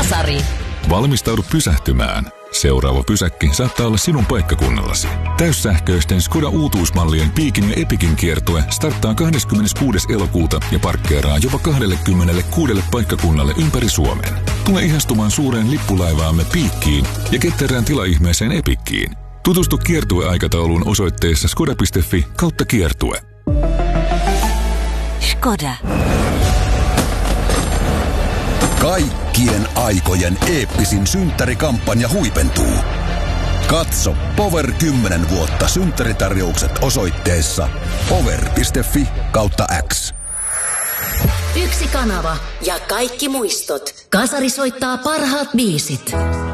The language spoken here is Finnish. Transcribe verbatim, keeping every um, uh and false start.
Kasari. Valmistaudu pysähtymään. Seuraava pysäkki saattaa olla sinun paikkakunnallasi. Täyssähköisten Skoda uutuusmallien Piikin ja Epikin kiertue starttaa kahdeskymmeneskuudes elokuuta ja parkkeeraa jopa kaksikymmentäkuusi paikkakunnalle ympäri Suomen. Tule ihastumaan suureen lippulaivaamme Piikkiin ja ketterään tilaihmeeseen Epikkiin. Tutustu kiertueaikatauluun osoitteessa skoda piste fi kautta kiertue. Skoda. Kaikkien aikojen eeppisin synttärikampanja huipentuu. Katso Power kymmenen vuotta synttäritarjoukset osoitteessa power piste fi kautta X. Yksi kanava ja kaikki muistot. Kasari soittaa parhaat biisit.